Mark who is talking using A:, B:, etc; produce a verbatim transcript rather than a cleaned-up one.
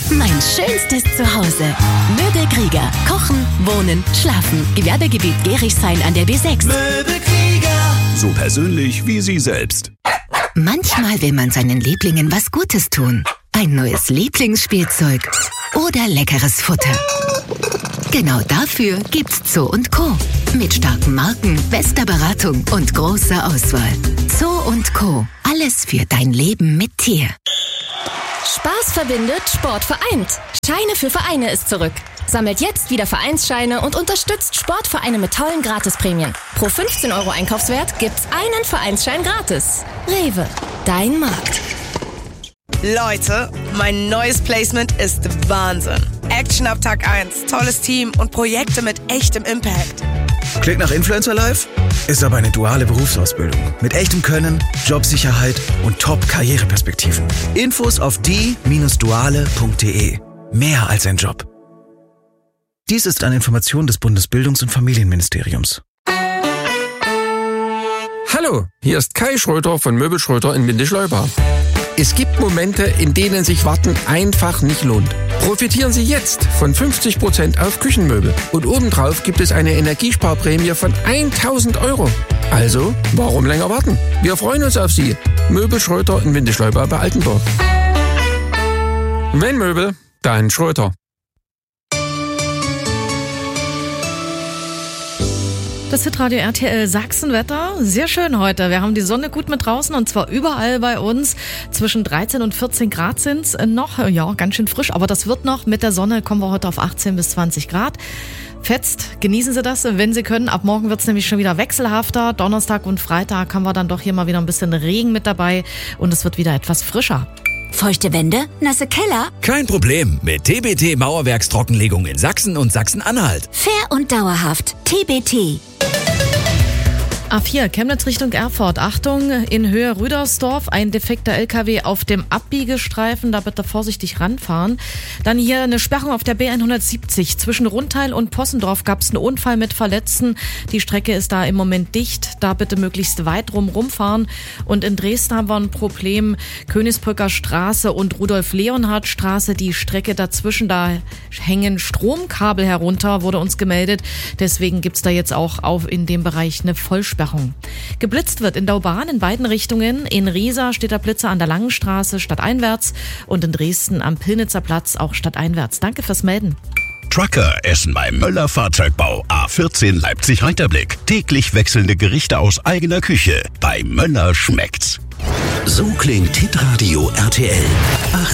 A: Mein schönstes Zuhause. Möbel Krieger. Kochen, wohnen, schlafen. Gewerbegebiet Gerichshain an der B sechs.
B: Möbel Krieger.
C: So persönlich wie Sie selbst.
A: Manchmal will man seinen Lieblingen was Gutes tun. Ein neues Lieblingsspielzeug oder leckeres Futter. Genau dafür gibt's Zoo und Co. Mit starken Marken, bester Beratung und großer Auswahl. Zoo und Co. Alles für dein Leben mit Tier.
D: Spaß verbindet, Sport vereint. Scheine für Vereine ist zurück. Sammelt jetzt wieder Vereinsscheine und unterstützt Sportvereine mit tollen Gratisprämien. Pro fünfzehn Euro Einkaufswert gibt's einen Vereinsschein gratis. Rewe, dein Markt.
E: Leute, mein neues Placement ist Wahnsinn. Action ab Tag eins, tolles Team und Projekte mit echtem Impact.
F: Klingt nach Influencer Life? Ist aber eine duale Berufsausbildung. Mit echtem Können, Jobsicherheit und Top-Karriereperspektiven. Infos auf die Bindestrich duale Punkt de. Mehr als ein Job. Dies ist eine Information des Bundesbildungs- und Familienministeriums.
G: Hallo, hier ist Kai Schröter von Möbel Schröter in Windischleuba. Es gibt Momente, in denen sich Warten einfach nicht lohnt. Profitieren Sie jetzt von fünfzig Prozent auf Küchenmöbel. Und obendrauf gibt es eine Energiesparprämie von tausend Euro. Also, warum länger warten? Wir freuen uns auf Sie. Möbel Schröter in Windischleuba bei Altendorf. Wenn Möbel, dann Schröter.
H: Das Hitradio R T L Sachsenwetter, sehr schön heute. Wir haben die Sonne gut mit draußen und zwar überall bei uns. Zwischen dreizehn und vierzehn Grad sind's noch, ja, ganz schön frisch, aber das wird noch. Mit der Sonne kommen wir heute auf achtzehn bis zwanzig Grad. Fetzt, genießen Sie das, wenn Sie können. Ab morgen wird's nämlich schon wieder wechselhafter. Donnerstag und Freitag haben wir dann doch hier mal wieder ein bisschen Regen mit dabei und es wird wieder etwas frischer.
A: Feuchte Wände, nasse Keller.
I: Kein Problem mit T B T Mauerwerkstrockenlegung in Sachsen und Sachsen-Anhalt.
A: Fair und dauerhaft. T B T.
H: A vier, Chemnitz Richtung Erfurt. Achtung, in Höhe Rüdersdorf, ein defekter L K W auf dem Abbiegestreifen, da bitte vorsichtig ranfahren. Dann hier eine Sperrung auf der B hundertsiebzig. Zwischen Rundteil und Possendorf gab es einen Unfall mit Verletzten. Die Strecke ist da im Moment dicht, da bitte möglichst weit rum rumfahren. Und in Dresden haben wir ein Problem, Königsbrücker Straße und Rudolf-Leonhard-Straße, die Strecke dazwischen, da hängen Stromkabel herunter, wurde uns gemeldet. Deswegen gibt's da jetzt auch auf in dem Bereich eine Vollsperrung. Geblitzt wird in Daubahn in beiden Richtungen. In Riesa steht der Blitzer an der Langenstraße stadteinwärts und in Dresden am Pillnitzer Platz auch stadteinwärts. Danke fürs Melden.
J: Trucker essen beim Möller Fahrzeugbau A vierzehn Leipzig-Reiterblick. Täglich wechselnde Gerichte aus eigener Küche. Bei Möller schmeckt's.
C: So klingt Hitradio R T L.